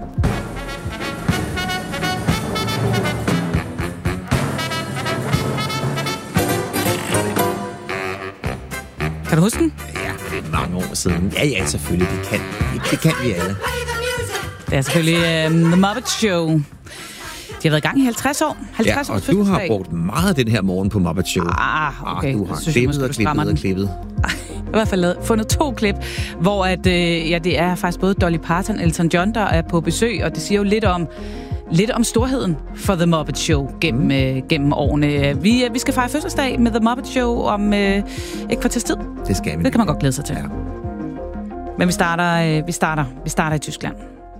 Speaker 3: Kan du huske den?
Speaker 2: Ja, det er mange år siden. Ja, ja, selvfølgelig. Det kan, det kan vi alle.
Speaker 3: Det er selvfølgelig um, The Muppet Show. De har været i gang i halvtreds år. halvtreds
Speaker 2: ja, og du har brugt meget den her morgen på Muppet Show.
Speaker 3: Ah, okay.
Speaker 2: Ah, du har klippet og klippet og klippet.
Speaker 3: I hvert fald fundet to klip, hvor at, øh, ja, det er faktisk både Dolly Parton og Elton John, der er på besøg, og det siger jo lidt om, lidt om storheden for The Muppet Show gennem, mm. øh, gennem årene. Vi, øh, vi skal fejre fødselsdag med The Muppet Show om øh, ikke kvarters tid.
Speaker 2: Det skal vi.
Speaker 3: Det kan man godt glæde sig til. Ja. Men vi starter, øh, vi starter, vi starter i Tyskland.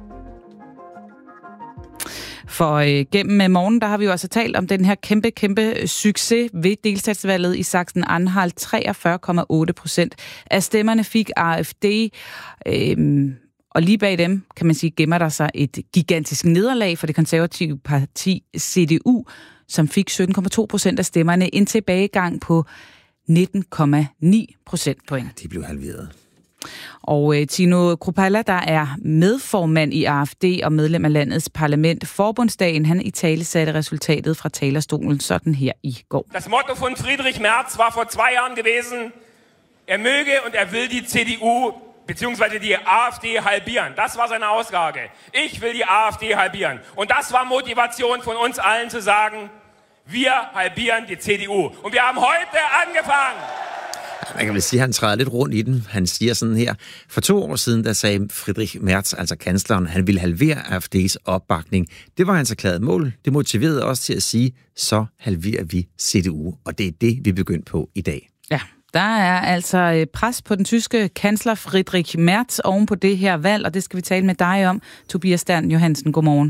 Speaker 3: For øh, gennem morgenen, der har vi jo altså talt om den her kæmpe, kæmpe succes ved delstatsvalget i Sachsen-Anhalt. treogfyrre komma otte procent af stemmerne fik A F D, øh, og lige bag dem, kan man sige, gemmer der sig et gigantisk nederlag for det konservative parti C D U, som fik sytten komma to procent af stemmerne, en tilbagegang på nitten komma ni procentpoint.
Speaker 2: De blev halveret.
Speaker 3: Og øh, Tino Kruppala, der er medformand i A F D og medlem af landets parlament, Forbundsdagen, han italesatte resultatet fra talerstolen sådan her i går.
Speaker 18: Das Motto von Friedrich Merz war vor zwei Jahren gewesen, er möge und er will die C D U bzw. die A F D halbieren. Das war seine Aussage. Ich will die A F D halbieren. Und das war Motivation von uns allen zu sagen, wir halbieren die C D U. Und wir haben heute angefangen.
Speaker 2: Man kan vel sige, at han træder lidt rundt i den. Han siger sådan her. For to år siden, der sagde Friedrich Merz, altså kansleren, han ville halvere A F D's opbakning. Det var hans erklærede mål. Det motiverede os til at sige, så halverer vi C D U. Og det er det, vi begyndte på i dag.
Speaker 3: Ja, der er altså pres på den tyske kansler Friedrich Merz oven på det her valg, og det skal vi tale med dig om. Tobias Stern Johansen, godmorgen.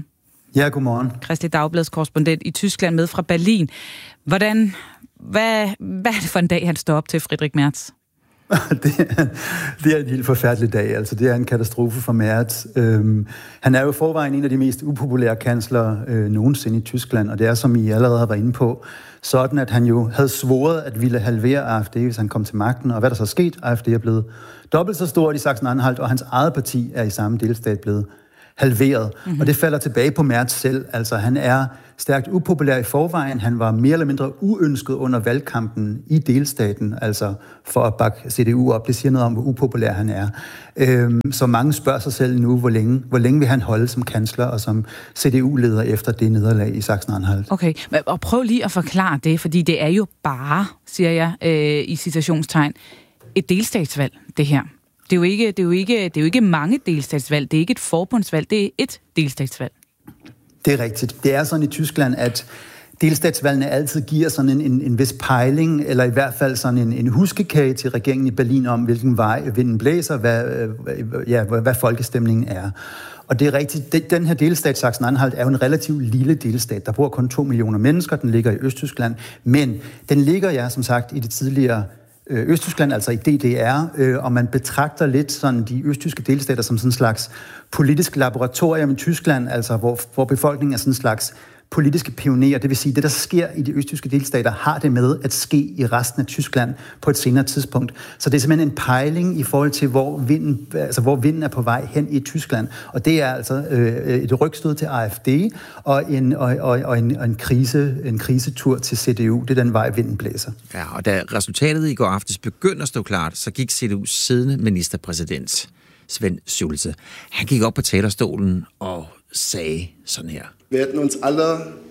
Speaker 19: Ja, godmorgen.
Speaker 3: Kristeligt Dagblads korrespondent i Tyskland med fra Berlin. Hvordan, hvad, hvad er det for en dag, han står op til, Friedrich Merz?
Speaker 19: det, er, det er en helt forfærdelig dag. Altså, det er en katastrofe for Merz. Øhm, han er jo forvejen en af de mest upopulære kansler øh, nogensinde i Tyskland, og det er, som I allerede har været inde på, sådan at han jo havde svoret at ville halvere A F D, hvis han kom til magten. Og hvad der så er sket? A F D er blevet dobbelt så stort i Sachsen-Anhalt, og hans eget parti er i samme delstat blevet halveret. Mm-hmm. Og det falder tilbage på Merz selv. Altså, han er stærkt upopulær i forvejen. Han var mere eller mindre uønsket under valgkampen i delstaten, altså for at bakke C D U op. Det siger noget om, hvor upopulær han er. Øhm, så mange spørger sig selv nu, hvor længe, hvor længe vil han holde som kansler og som C D U-leder efter det nederlag i Sachsen-Anhalt.
Speaker 3: Okay, og prøv lige at forklare det, fordi det er jo bare, siger jeg øh, i citationstegn, et delstatsvalg, det her. Det er, jo ikke, det, er jo ikke, det er jo ikke mange delstatsvalg, det er ikke et forbundsvalg, det er et delstatsvalg.
Speaker 19: Det er rigtigt. Det er sådan i Tyskland, at delstatsvalgene altid giver sådan en, en, en vis pejling, eller i hvert fald sådan en, en huskekage til regeringen i Berlin om, hvilken vej vinden blæser, hvad, ja, hvad folkestemningen er. Og det er rigtigt, den her delstat, Sachsen-Anhalt, er jo en relativt lille delstat. Der bor kun to millioner mennesker, den ligger i Østtyskland, men den ligger, ja, som sagt, i det tidligere Østtyskland, altså i D D R, øh, og man betragter lidt sådan de østtyske delstater som sådan en slags politisk laboratorium i Tyskland, altså hvor, hvor befolkningen er sådan en slags politiske pionerer. Det vil sige, det der sker i de østtyske delstater, har det med at ske i resten af Tyskland på et senere tidspunkt. Så det er simpelthen en pejling i forhold til, hvor vinden, altså hvor vinden er på vej hen i Tyskland. Og det er altså øh, et rygstød til A F D og en, og, og, og en, og en, krise, en krisetur til C D U. Det er den vej, vinden blæser.
Speaker 2: Ja, og da resultatet i går aftes begyndte at stå klart, så gik C D U's siddende ministerpræsident, Sven Schulze. Han gik op på talerstolen og sagde sådan her.
Speaker 20: Wir hätten uns alle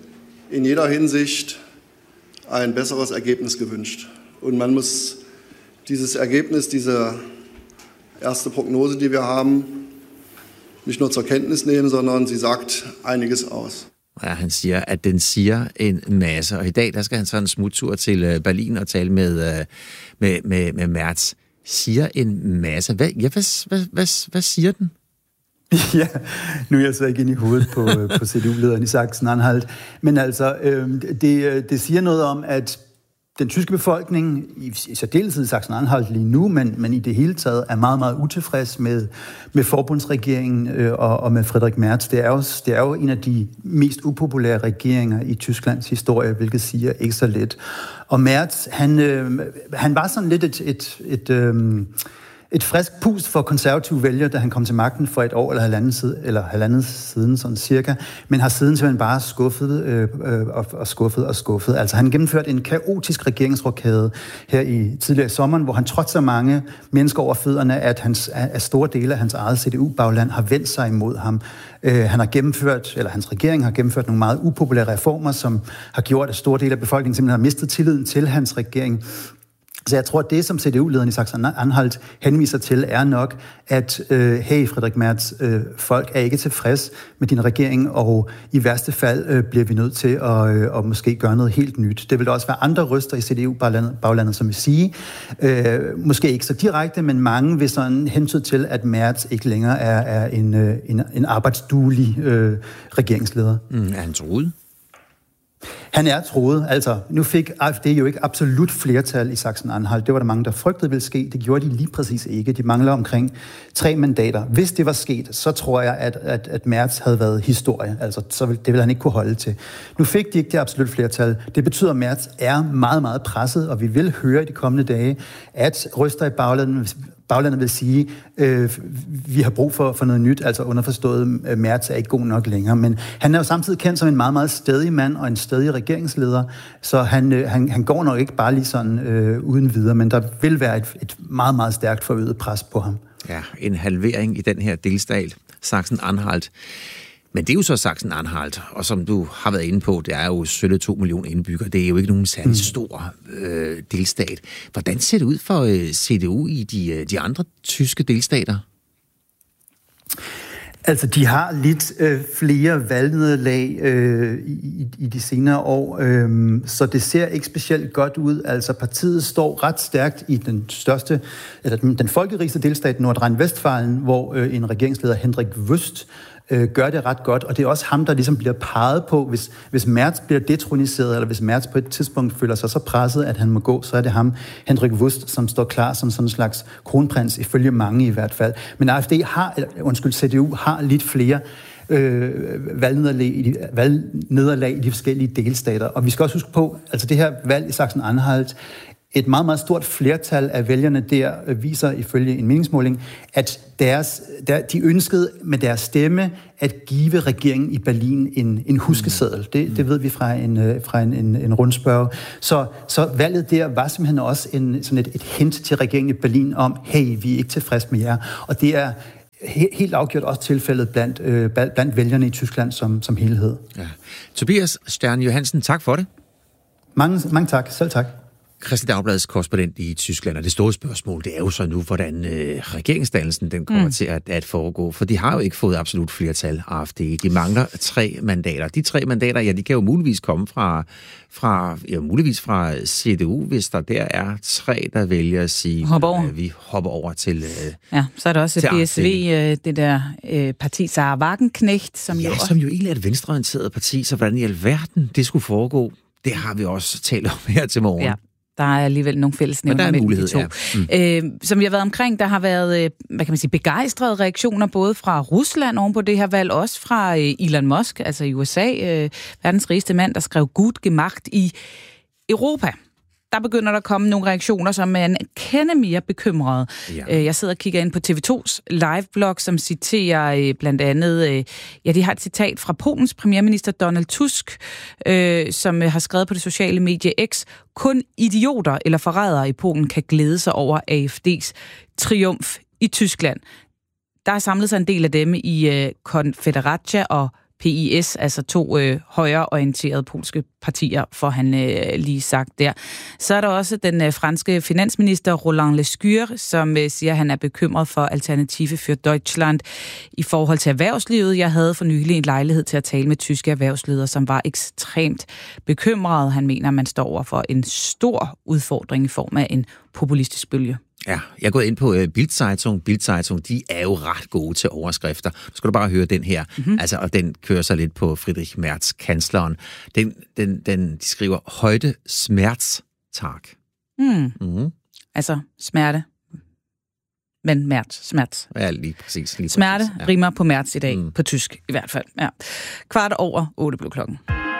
Speaker 20: in jeder Hinsicht ein besseres Ergebnis gewünscht. Und man muss dieses Ergebnis, diese erste Prognose, die wir haben, nicht nur zur Kenntnis nehmen, sondern sie sagt einiges aus.
Speaker 2: Ja, han siger, at den siger en masse. Og i dag, der skal han så en smuttur til Berlin og tale med, med, med, med Merz. Siger en masse. Hvad, ja, hvad, hvad, hvad, hvad siger den?
Speaker 19: Ja, nu er jeg så ikke inde i hovedet på, på C D U-lederen i Sachsen-Anhalt. Men altså, øh, det, det siger noget om, at den tyske befolkning, i særdeleshed i Sachsen-Anhalt lige nu, men, men i det hele taget, er meget, meget utilfreds med, med forbundsregeringen øh, og, og med Friedrich Merz. Det er, jo, det er jo en af de mest upopulære regeringer i Tysklands historie, hvilket siger ikke så lidt. Og Merz, han, øh, han var sådan lidt et... et, et øh, Et frisk pust for konservative vælgere, da han kom til magten for et år eller halvandet, side, eller halvandet siden, sådan cirka, men har siden simpelthen bare skuffet øh, øh, og, og skuffet og skuffet. Altså han gennemførte en kaotisk regeringsrokade her i tidligere i sommeren, hvor han trods så mange mennesker over fødderne, at, hans, at store dele af hans eget C D U-bagland har vendt sig imod ham. Øh, han har gennemført, eller hans regering har gennemført nogle meget upopulære reformer, som har gjort, at store dele af befolkningen simpelthen har mistet tilliden til hans regering. Så jeg tror, at det, som C D U-lederen i Sachsen-Anhalt henviser til, er nok, at øh, hey, Friedrich Merz, øh, folk er ikke tilfreds med din regering, og i værste fald øh, bliver vi nødt til at, øh, at måske gøre noget helt nyt. Det vil der også være andre røster i C D U-baglandet, som vil sige, øh, måske ikke så direkte, men mange vil sådan hentyde til, at Merz ikke længere er, er en, øh, en, en arbejdsduelig øh, regeringsleder.
Speaker 2: Mm, er han truet?
Speaker 19: Han er troet. Altså, nu fik A F D jo ikke absolut flertal i Sachsen-Anhalt. Det var der mange, der frygtede ville ske. Det gjorde de lige præcis ikke. De mangler omkring tre mandater. Hvis det var sket, så tror jeg, at, at, at Merz havde været historie. Altså, så vil, det ville han ikke kunne holde til. Nu fik de ikke det absolut flertal. Det betyder, at Merz er meget, meget presset, og vi vil høre i de kommende dage, at røster i baglandet Baglandet vil sige, øh, vi har brug for, for noget nyt, altså underforstået, øh, Merz er ikke god nok længere. Men han er jo samtidig kendt som en meget, meget stædig mand og en stædig regeringsleder, så han, øh, han, han går nok ikke bare lige sådan øh, uden videre, men der vil være et, et meget, meget stærkt forøget pres på ham.
Speaker 2: Ja, en halvering i den her delstat, Sachsen-Anhalt. Men det er jo så Sachsen-Anhalt, og som du har været inde på, det er jo sølle to millioner indbyggere. Det er jo ikke nogen særlig stor øh, delstat. Hvordan ser det ud for øh, C D U i de, de andre tyske delstater?
Speaker 19: Altså, de har lidt øh, flere valgnederlag øh, i, i de senere år, øh, så det ser ikke specielt godt ud. Altså, partiet står ret stærkt i den største, eller den, den folkerigste delstat, Nordrhein-Westfalen, hvor øh, en regeringsleder, Hendrik Wüst, øh, gør det ret godt, og det er også ham, der ligesom bliver peget på, hvis, hvis Merz bliver detroniseret, eller hvis Merz på et tidspunkt føler sig så presset, at han må gå, så er det ham, Hendrik Wüst, som står klar som sådan en slags kronprins, ifølge mange i hvert fald. Men A F D har, undskyld, C D U har lidt flere øh, valgnederlag, i de, valgnederlag i de forskellige delstater, og vi skal også huske på, altså det her valg i Sachsen-Anhalt, et meget, meget stort flertal af vælgerne der viser ifølge en meningsmåling, at deres, der, de ønskede med deres stemme at give regeringen i Berlin en, en huskeseddel. Det, det ved vi fra en, fra en, en, en rundspørge. Så, så valget der var simpelthen også en, sådan et, et hint til regeringen i Berlin om, hey, vi er ikke tilfredse med jer. Og det er he, helt afgjort også tilfældet blandt, øh, blandt vælgerne i Tyskland som, som helhed.
Speaker 2: Ja. Tobias Stern Johansen, tak for det.
Speaker 19: Mange, mange tak. Selv tak.
Speaker 2: Kristeligt Dagbladets korrespondent i Tyskland, og det store spørgsmål, det er jo så nu, hvordan øh, regeringsdannelsen den kommer mm. til at, at foregå, for de har jo ikke fået absolut flertal, A F D. De mangler tre mandater. De tre mandater, ja, de kan jo muligvis komme fra, fra ja, muligvis fra C D U, hvis der der er tre, der vælger at sige, at vi hopper over til øh,
Speaker 3: Ja, så er der også B S V, øh, det der øh, parti Sarah Wagenknecht, som
Speaker 2: ja,
Speaker 3: jo
Speaker 2: som jo egentlig er et venstreorienteret parti, så hvordan i alverden det skulle foregå, det har vi også talt om her til morgen.
Speaker 3: Ja. Der er alligevel nogle fællesnævner mellem de to. Ja. Mm. Øh, som vi har været omkring, der har været, øh, hvad kan man sige, begejstrede reaktioner, både fra Rusland oven på det her valg, også fra øh, Elon Musk, altså i U S A, øh, verdens rigeste mand, der skrev gut gemacht i Europa. Der begynder der at komme nogle reaktioner, som er en kende mere bekymrede. Ja. Jeg sidder og kigger ind på T V to's live-blog, som citerer blandt andet, ja, de har et citat fra Polens premierminister Donald Tusk, øh, som har skrevet på det sociale medie X, kun idioter eller forrædere i Polen kan glæde sig over A F D's triumf i Tyskland. Der er samlet sig en del af dem i øh, Konfederacja og P I S, altså to øh, højreorienterede polske partier, får han øh, lige sagt der. Så er der også den øh, franske finansminister Roland Lescure, som øh, siger, at han er bekymret for Alternative für Deutschland i forhold til erhvervslivet. Jeg havde for nylig en lejlighed til at tale med tyske erhvervsledere, som var ekstremt bekymrede. Han mener, at man står over for en stor udfordring i form af en populistisk bølge.
Speaker 2: Ja, jeg er gået ind på uh, Bild-Zeitung. Bild-Zeitung, de er jo ret gode til overskrifter. Nu skal du bare høre den her. Mm-hmm. Altså, og den kører sig lidt på Friedrich Merz, kansleren. Den, den, den, de skriver, højde Schmerztag.
Speaker 3: Mm.
Speaker 2: Mm-hmm.
Speaker 3: Altså, smerte. Men Merz, Schmerz.
Speaker 2: Ja, lige præcis. Lige
Speaker 3: Smerte
Speaker 2: præcis, ja.
Speaker 3: rimer på Merz i dag, mm. på tysk i hvert fald. Ja. Kvart over otte blev klokken.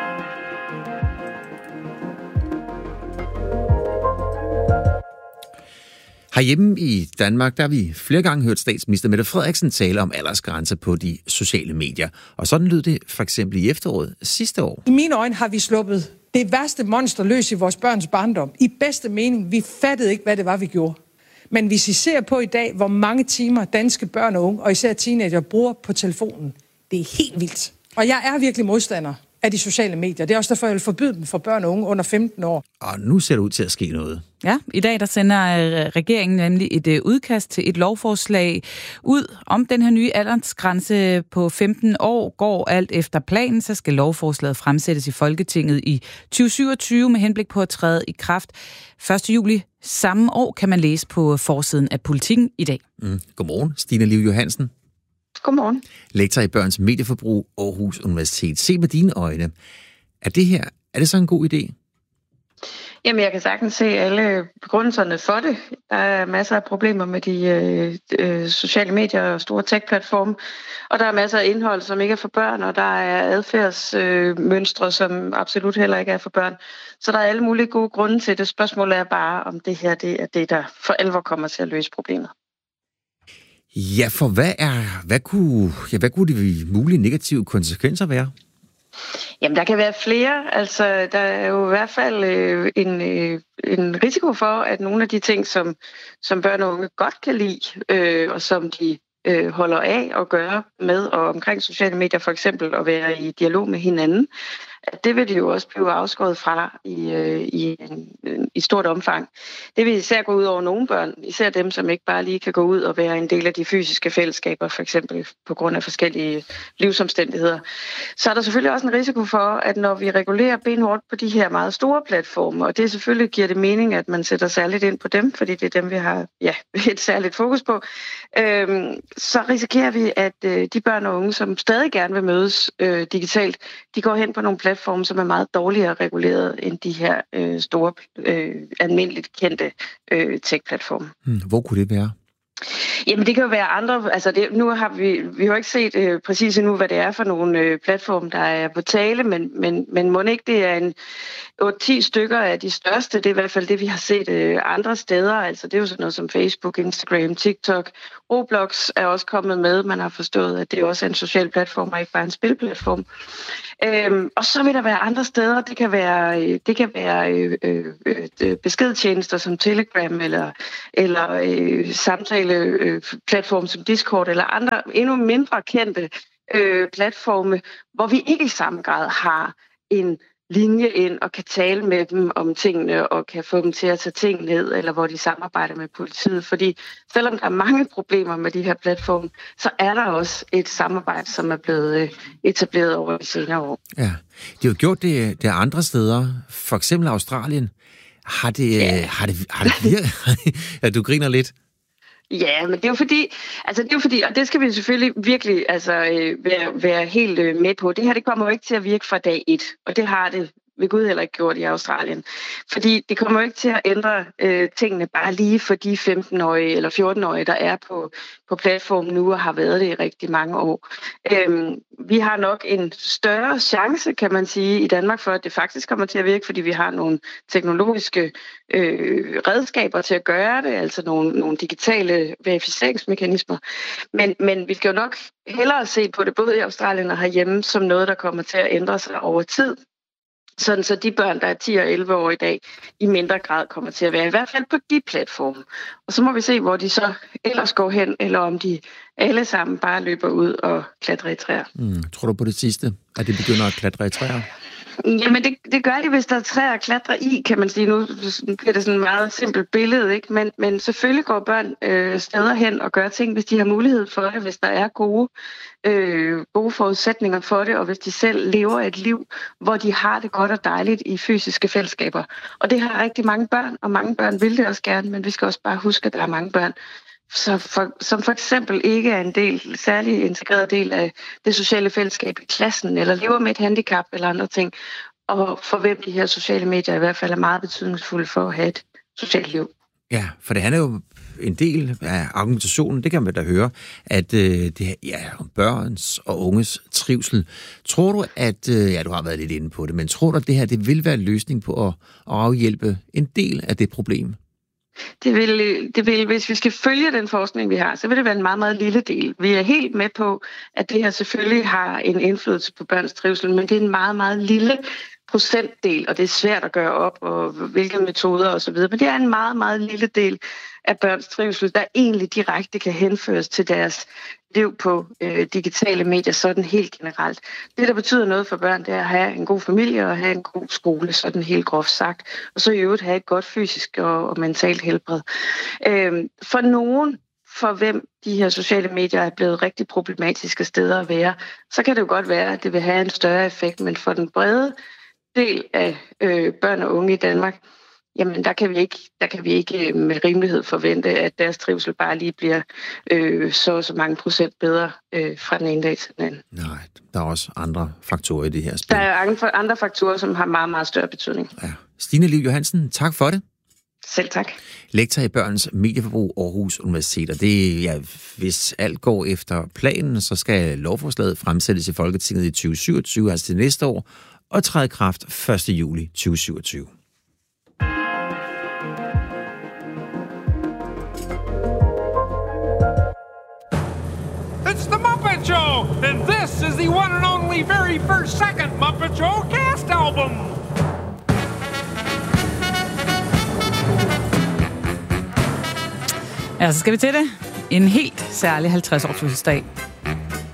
Speaker 2: Herhjemme i Danmark, der har vi flere gange hørt statsminister Mette Frederiksen tale om aldersgrænser på de sociale medier. Og sådan lød det for eksempel i efteråret sidste år.
Speaker 21: I mine øjne har vi sluppet det værste monster løs i vores børns barndom. I bedste mening, vi fattede ikke, hvad det var, vi gjorde. Men hvis I ser på i dag, hvor mange timer danske børn og unge, og især teenager, bruger på telefonen, det er helt vildt. Og jeg er virkelig modstander af de sociale medier. Det er også derfor, jeg vil forbyde dem for børn og unge under femten år.
Speaker 2: Og nu ser det ud til at ske noget.
Speaker 3: Ja, i dag der sender regeringen nemlig et udkast til et lovforslag ud om den her nye aldersgrænse på femten år. Går alt efter planen, så skal lovforslaget fremsættes i Folketinget i tyve syvogtyve med henblik på at træde i kraft første juli samme år, kan man læse på forsiden af Politikken i dag.
Speaker 2: Mm. Godmorgen, Stine Liv Johansen.
Speaker 22: Godmorgen.
Speaker 2: Lektor i børns medieforbrug, Aarhus Universitet. Se med dine øjne. Er det her, er det så en god idé?
Speaker 22: Jamen, jeg kan sagtens se alle begrundelserne for det. Der er masser af problemer med de øh, øh, sociale medier og store tech-platforme, og der er masser af indhold, som ikke er for børn, og der er adfærdsmønstre, øh, som absolut heller ikke er for børn. Så der er alle mulige gode grunde til det. Spørgsmålet er bare, om det her det er det, der for alvor kommer til at løse problemet.
Speaker 2: Ja, for hvad er, hvad kunne, ja, hvad kunne de mulige negative konsekvenser være?
Speaker 22: Jamen, der kan være flere. Altså, der er jo i hvert fald øh, en, øh, en risiko for, at nogle af de ting, som, som børn og unge godt kan lide, øh, og som de øh, holder af at gøre med og omkring sociale medier, for eksempel at være i dialog med hinanden, at det vil de jo også blive afskåret fra i, øh, i, i stort omfang. Det vil især gå ud over nogle børn, især dem, som ikke bare lige kan gå ud og være en del af de fysiske fællesskaber, for eksempel på grund af forskellige livsomstændigheder. Så er der selvfølgelig også en risiko for, at når vi regulerer benhårdt på de her meget store platforme, og det selvfølgelig giver det mening, at man sætter særligt ind på dem, fordi det er dem, vi har ja, et særligt fokus på, øhm, så risikerer vi, at øh, de børn og unge, som stadig gerne vil mødes øh, digitalt, de går hen på nogle platforme, som er meget dårligere reguleret end de her øh, store, øh, almindeligt kendte øh, tech-platforme.
Speaker 2: Hmm, hvor kunne det være?
Speaker 22: Jamen det kan jo være andre, altså det, nu har vi, vi har jo ikke set øh, præcis endnu, hvad det er for nogle øh, platforme, der er på tale, men, men, men må ikke det er en otte ti stykker af de største, det er i hvert fald det, vi har set øh, andre steder, altså det er jo sådan noget som Facebook, Instagram, TikTok, Roblox er også kommet med, man har forstået, at det også er en social platform og ikke bare en spilplatform. Øhm, og så vil der være andre steder, det kan være, øh, det kan være øh, øh, beskedtjenester som Telegram eller, eller øh, samtaleplatform som Discord eller andre endnu mindre kendte øh, platforme, hvor vi ikke i samme grad har en linje ind og kan tale med dem om tingene og kan få dem til at tage ting ned, eller hvor de samarbejder med politiet. Fordi selvom der er mange problemer med de her platforme, så er der også et samarbejde, som er blevet etableret over de senere år.
Speaker 2: Ja, de har jo gjort det, det andre steder, for eksempel Australien. Har det, ja. har det, har det virket? Ja, du griner lidt.
Speaker 22: Ja, men det er jo fordi, altså det er jo fordi, og det skal vi selvfølgelig virkelig altså, øh, være, være helt øh, med på. Det her, det kommer jo ikke til at virke fra dag et, og det har det ved Gud heller ikke gjort i Australien. Fordi det kommer jo ikke til at ændre øh, tingene bare lige for de femten-årige eller fjorten-årige, der er på, på platformen nu og har været det i rigtig mange år. Øhm, vi har nok en større chance, kan man sige, i Danmark for, at det faktisk kommer til at virke, fordi vi har nogle teknologiske øh, redskaber til at gøre det, altså nogle, nogle digitale verificeringsmekanismer. Men, men vi skal jo nok hellere se på det, både i Australien og herhjemme, som noget, der kommer til at ændre sig over tid. Sådan så de børn, der er ti og elleve år i dag, i mindre grad kommer til at være, i hvert fald på de platforme. Og så må vi se, hvor de så ellers går hen, eller om de alle sammen bare løber ud og klatrer i træer.
Speaker 2: Mm, tror du på det sidste, at de begynder at klatre i træer?
Speaker 22: Jamen, det, det gør de, hvis der er træer at klatre i, kan man sige. Nu bliver det sådan et meget simpelt billede, ikke? Men, men selvfølgelig går børn øh, steder hen og gør ting, hvis de har mulighed for det, hvis der er gode, øh, gode forudsætninger for det, og hvis de selv lever et liv, hvor de har det godt og dejligt i fysiske fællesskaber. Og det har rigtig mange børn, og mange børn vil det også gerne, men vi skal også bare huske, at der er mange børn, Så for, som for eksempel ikke er en del, særlig integreret del af det sociale fællesskab i klassen, eller lever med et handicap eller andre ting, og for hvem de her sociale medier i hvert fald er meget betydningsfulde for at have et socialt liv.
Speaker 2: Ja, for det handler jo en del af argumentationen, det kan man da høre, at øh, det er ja, om børns og unges trivsel. Tror du, at, øh, ja, du har været lidt inde på det, men tror du, at det her det vil være en løsning på at, at afhjælpe en del af det problem?
Speaker 22: Det vil, det vil, hvis vi skal følge den forskning, vi har, så vil det være en meget, meget lille del. Vi er helt med på, at det her selvfølgelig har en indflydelse på børns trivsel, men det er en meget, meget lille procentdel, og det er svært at gøre op, og hvilke metoder osv. Men det er en meget, meget lille del af børns trivsel, der egentlig direkte kan henføres til deres liv på øh, digitale medier, sådan helt generelt. Det, der betyder noget for børn, det er at have en god familie og have en god skole, sådan helt groft sagt. Og så i øvrigt have et godt fysisk og, og mentalt helbred. Øh, for nogen, for hvem de her sociale medier er blevet rigtig problematiske steder at være, så kan det jo godt være, at det vil have en større effekt, men for den brede del af øh, børn og unge i Danmark, jamen der kan vi ikke, der kan vi ikke med rimelighed forvente, at deres trivsel bare lige bliver øh, så så mange procent bedre øh, fra den ene dag til den anden.
Speaker 2: Nej, der er også andre faktorer i det her spil.
Speaker 22: Der er andre faktorer, som har meget, meget større betydning.
Speaker 2: Ja. Stine Liv Johansen, tak for det.
Speaker 22: Selv tak.
Speaker 2: Lektor i børns medieforbrug Aarhus Universitet. Og det, ja, hvis alt går efter planen, så skal lovforslaget fremsættes i Folketinget i tyve syvogtyve, altså til næste år, og træde i kraft første juli tyve syvogtyve.
Speaker 1: It's the Muppet Show, and this is the one and only very first second Muppet Show cast album.
Speaker 3: Ja, så skal vi til det. En helt særlig halvtreds års fødselsdag.